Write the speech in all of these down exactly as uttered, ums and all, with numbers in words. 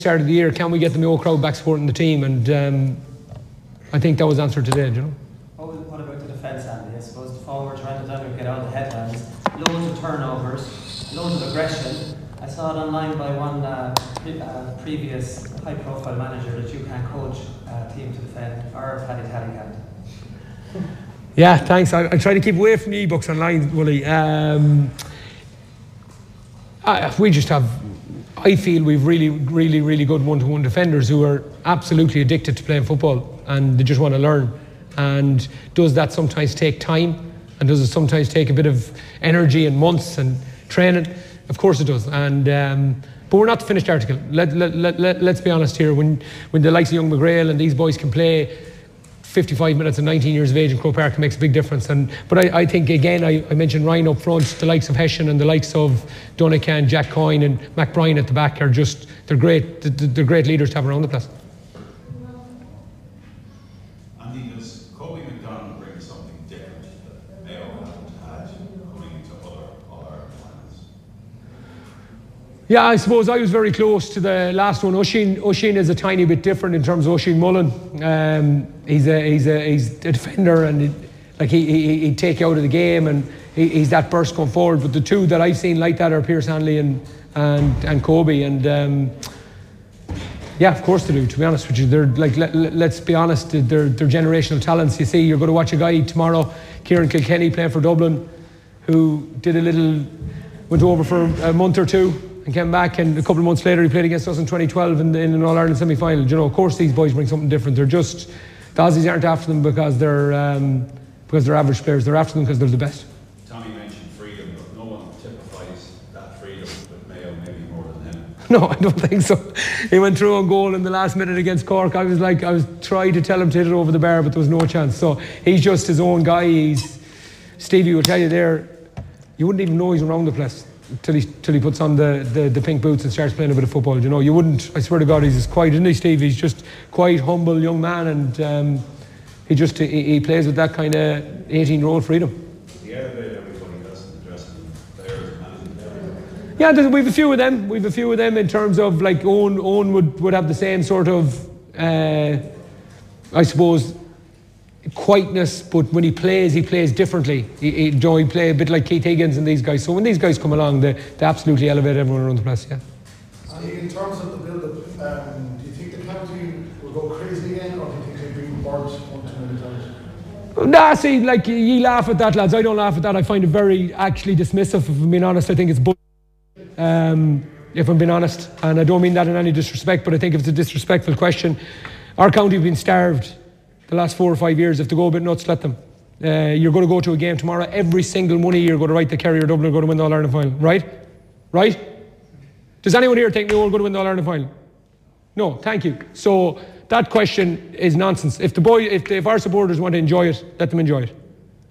Start of the year, can we get the Mayo crowd back supporting the team? And um, I think that was answered today, you know. What, what about the defence, Andy? I suppose the forwards ran down and get out of the headlines. Loads of turnovers, loads of aggression. I saw it online by one uh, pre uh, previous high-profile manager that you can't coach a team to defend, or Paddy Tally can't. Yeah, thanks. I, I try to keep away from the e-books online, Willie. Um, I, we just have, I feel we've really, really, really good one-to-one defenders who are absolutely addicted to playing football and they just want to learn. And does that sometimes take time? And does it sometimes take a bit of energy and months and training? Of course it does. And um, but we're not the finished article. Let, let, let, let, let's be honest here. When, when the likes of Young McGrail and these boys can play fifty-five minutes at nineteen years of age in Croke Park, it makes a big difference. And but I, I think again I, I mentioned Ryan up front, the likes of Hessian and the likes of Donegan, Jack Coyne and Mac Bryan at the back are just they're great they're great leaders to have around the place. Andy, does Kobe McDonald bring something different that Mayo haven't had coming into other other plans? Yeah, I suppose I was very close to the last one. Oisín, Oisín is a tiny bit different in terms of Oisín Mullen. Um, he's a he's a he's a defender, and it, like he, he he'd take you out of the game, and he, he's that burst going forward. But the two that I've seen like that are Pierce Hanley and and and Kobe. And um, yeah, of course they do. To be honest with you, they're like let, let's be honest, they're they're generational talents. You see, you're going to watch a guy tomorrow, Kieran Kilkenny playing for Dublin, who did a little went over for a month or two. And came back, and a couple of months later he played against us in twenty twelve in, the, in an All-Ireland semi-final. You know, of course these boys bring something different. They're just, the Aussies aren't after them because they're um, because they're average players. They're after them because they're the best. Tommy mentioned freedom, but no one typifies that freedom with Mayo maybe more than him. No, I don't think so. He went through on goal in the last minute against Cork. I was like, I was trying to tell him to hit it over the bar, but there was no chance. So he's just his own guy. He's Stevie will tell you there, you wouldn't even know he's around the place till he till he puts on the, the the pink boots and starts playing a bit of football. You know, you wouldn't. I swear to God, he's as quiet, isn't he, Steve? He's just quiet, humble young man, and um, he just he, he plays with that kind of eighteen-year-old freedom. The elevate everybody else in the dressing room, players, managing. Yeah, there's, we've a few of them. We've a few of them in terms of like Owen. Owen would would have the same sort of, uh, I suppose, quietness, but when he plays, he plays differently. He, he, you know, he play a bit like Keith Higgins and these guys. So when these guys come along, they, they absolutely elevate everyone around the place. Yeah. And in terms of the build-up, um, do you think the county will go crazy again, or do you think they'll bring Burns one too many times? Nah, see, like you laugh at that, lads. I don't laugh at that. I find it very actually dismissive. If I'm being honest, I think it's bull. Um, if I'm being honest, and I don't mean that in any disrespect, but I think if it's a disrespectful question, our county have been starved the last four or five years. If they go a bit nuts, let them. Uh, you're going to go to a game tomorrow. Every single money you're going to write the Kerry or Dublin are going to win the All-Ireland final, right? Right? Does anyone here think Mayo are going to win the All-Ireland final? No, thank you. So that question is nonsense. If the boy, if, if our supporters want to enjoy it, let them enjoy it.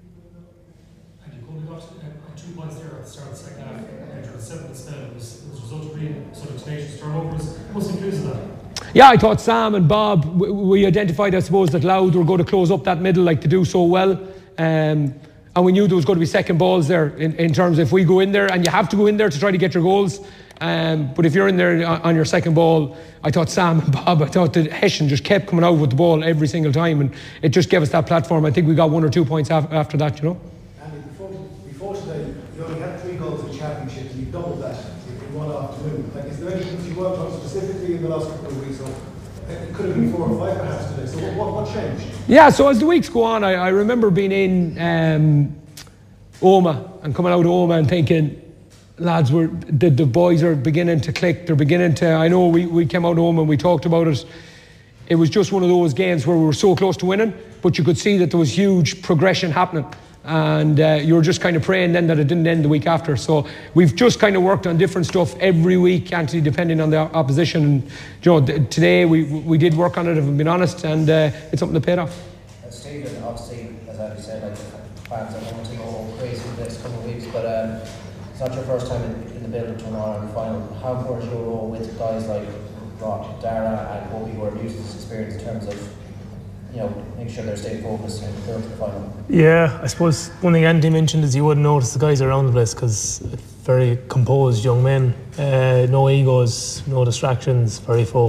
And you could have got uh, two points there at the start of the second half. After the seventh spell, it was, it was a result of really sort of tenacious turnovers. What's the includes of that? Yeah, I thought Sam and Bob, we identified, I suppose, that Louth were going to close up that middle like to do so well. Um, and we knew there was going to be second balls there in, in terms of if we go in there, and you have to go in there to try to get your goals. Um, but if you're in there on your second ball, I thought Sam and Bob, I thought that Hessian just kept coming out with the ball every single time, and it just gave us that platform. I think we got one or two points af after that, you know. Andy, before, before today, you only had three goals in the championship, and you doubled that in one afternoon. Like, is there anything that you worked on specifically in the last couple of weeks? Or it could have been four or five perhaps today. So what, what, what changed? Yeah, so as the weeks go on, I, I remember being in um, Oma and coming out of Oma and thinking, lads, we're, the, the boys are beginning to click. They're beginning to, I know we, we came out of Oma and we talked about it. It was just one of those games where we were so close to winning, but you could see that there was huge progression happening. And uh, you were just kind of praying then that it didn't end the week after. So we've just kind of worked on different stuff every week, Anthony, depending on the opposition. And you know, today we we did work on it, if I'm being honest, and uh, it's something that paid off. Uh, Stephen, obviously, as Andy said, like fans are going to go crazy for the next couple of weeks, but um, it's not your first time in, in the build-up to an All-Ireland final. How important is your role with guys like Rock, Dara, and Kobe, who are used to this experience in terms of you know, make sure they're staying focused and prepare for the final. Yeah, I suppose one thing Andy mentioned is you wouldn't notice the guys around the place because very composed young men, uh, no egos, no distractions, very focused.